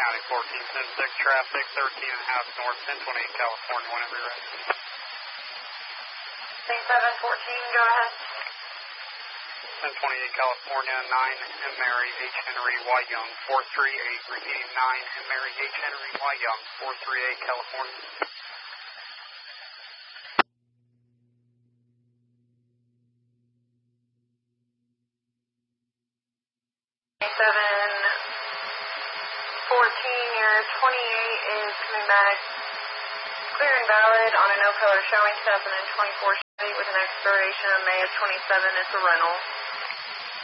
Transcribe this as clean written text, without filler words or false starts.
County, 1410-6 traffic, 13.5 north, 1028 California, whenever you're ready. 714, go ahead. 1028 California, 9 M. Mary H. Henry Y. Young, 438, repeating 9 M. Mary H. Henry Y. Young, 438 California. 714, your 28 is coming back clear and valid on a no color showing 2024 Chevy with an expiration of May of 27. It's a rental.